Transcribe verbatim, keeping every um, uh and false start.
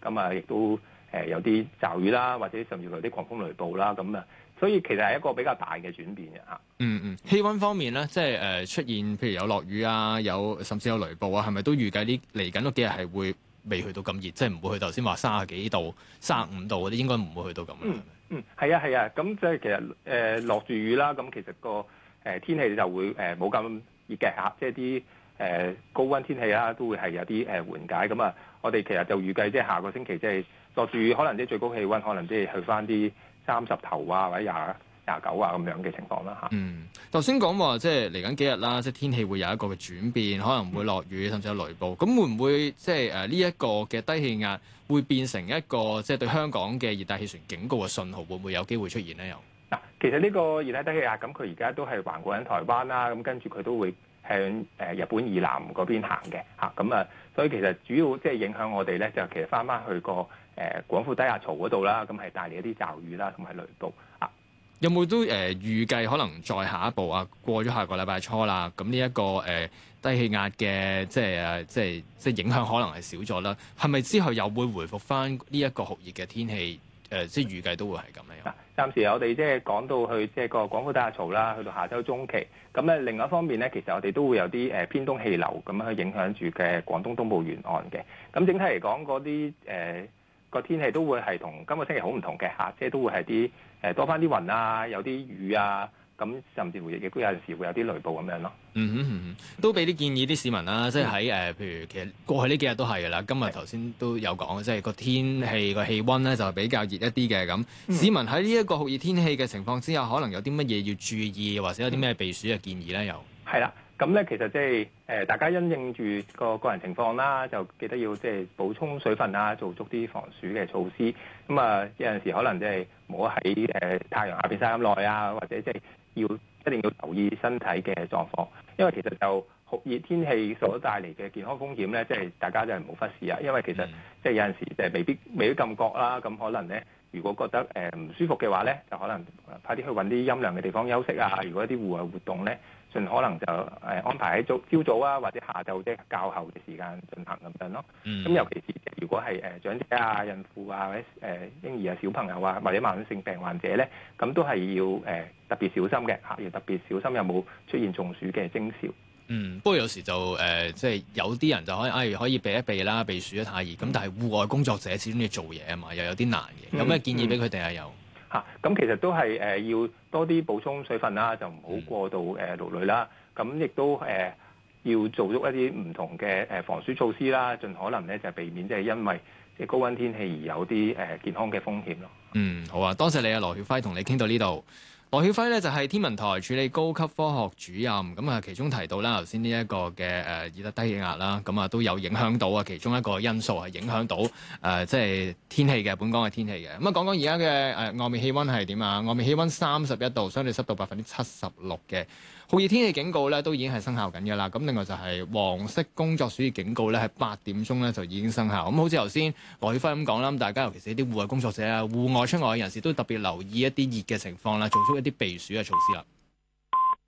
咁啊亦都誒有啲驟雨啦，或者甚至乎有啲狂風雷暴啦，咁啊，所以其實係一個比較大嘅轉變嘅嚇。 嗯嗯，氣温方面咧，即係誒、呃、出現譬如有落雨啊，有甚至有雷暴啊，係咪都預計呢嚟緊嗰幾日係會未去到咁熱，即係唔會去到頭先話三十幾度、三十五度嗰啲，應該唔會去到咁樣。 嗯嗯，係啊係啊，咁即係其實誒落住雨啦，咁其實個誒、呃、天氣就會誒冇咁熱嘅嚇，即係啲誒高温天氣啦，都會係有啲誒、呃、緩解。咁啊，我哋其實就預計即係下個星期即係落住雨，可能啲最高氣温可能即係去翻啲三十頭啊，或者廿廿九啊咁樣嘅情況啦嚇。 嗯，頭先講話即係嚟緊幾日啦，即係天氣會有一個嘅轉變，可能會落雨，甚至有雷暴。咁會唔會即係誒呢一個嘅低氣壓會變成一個即係對香港嘅熱帶氣旋警告嘅信號？會唔會有機會出現呢？又嗱，其實呢個熱帶低氣壓咁，佢而家都係橫過緊台灣啦，咁跟住佢都會向誒日本以南嗰邊行嘅嚇。咁啊，所以其實主要即係影響我哋咧，就其實翻翻去個誒廣闊低壓槽嗰度啦，咁係帶嚟一啲驟雨啦，同埋雷暴啊。 有冇都誒、呃、預計可能再下一步啊？過咗下個禮拜初啦，咁呢一個誒、呃、低氣壓嘅即係誒即係即係影響可能係少咗啦。係咪之後又會回復翻呢一個酷熱嘅天氣？誒、呃、即係預計都會係咁樣。 嗱，暫時我哋即係講到去即係個廣闊低壓槽啦，去到下週中期。咁咧另外一方面咧，其實我哋都會有啲誒偏東氣流咁樣去影響住嘅廣東東部沿岸嘅。咁整體嚟講，嗰啲誒個天氣都會係同今個星期好唔同嘅嚇，即係都會係啲誒多翻啲雲啊，有啲雨啊，咁甚至乎亦都有陣時會有啲雷暴咁樣咯。 嗯哼嗯哼，都俾啲建議啲市民啦，即係喺誒，譬如其實過去呢幾日都係㗎啦。今日頭先都有講，即係個天氣個氣温咧就比較熱一啲嘅咁。嗯、市民喺呢一個酷熱天氣嘅情況之下，可能有啲乜嘢要注意，或者有啲咩避暑嘅建議咧？又係啦。咁咧，其實即係誒，大家因應住個個人情況啦，就記得要即係補充水分啊，做足啲防暑嘅措施。咁啊，有陣時可能即係唔好喺誒太陽下邊曬咁耐啊，或者即係要一定要留意身體嘅狀況，因為其實就酷熱天氣所帶嚟嘅健康風險咧，即係大家真係唔好忽視啊。因為其實即係有陣時就未必未必咁覺啦，咁可能咧，如果覺得誒唔舒服嘅話咧，就可能快啲去揾啲陰涼嘅地方休息啊。如果一啲戶外活動咧，盡可能就誒安排喺早朝早啊，或者下晝即係較後嘅時間進行咁樣咯。咁、嗯、尤其是如果係誒長者啊、孕婦啊或者誒嬰兒啊、小朋友啊或者慢性病患者咧，咁都係要誒特別小心嘅嚇，要特別小心有冇出現中暑嘅徵兆。 嗯，不過有時就誒、呃，即係有啲人就可以，哎，可以避一避啦，避暑得太熱。咁、嗯、但係戶外工作者始終要做嘢啊嘛，又有啲難嘅。有咩建議俾佢哋啊？有嚇，咁、嗯嗯、其實都係誒、呃、要多啲補充水分啦，就唔好過度誒勞累啦。咁亦、嗯、都誒、呃、要做足一啲唔同嘅誒防暑措施啦，盡可能咧就避免即係因為即係高溫天氣而有啲誒健康嘅風險咯。嗯， 好啊，多謝你啊，羅曉輝，同你傾到呢度。羅曉輝咧就係天文台助理高級科學主任，咁啊其中提到啦，頭先呢一個嘅誒熱帶低氣壓啦，咁啊都有影響到啊，其中一個因素係影響到誒即係天氣嘅，本港嘅天氣嘅。咁啊講講而家嘅誒外面氣温係點啊？外面氣温三十一度，相對濕度百分之七十六嘅。酷熱天氣警告咧都已經係生效緊嘅啦，咁另外就係黃色工作暑熱警告咧，係八點鐘咧就已經生效。咁好似頭先羅曉輝咁講啦，咁大家尤其是啲戶外工作者啊、戶外出外嘅人士都特別留意一啲熱嘅情況啦，做出一啲避暑嘅措施啦。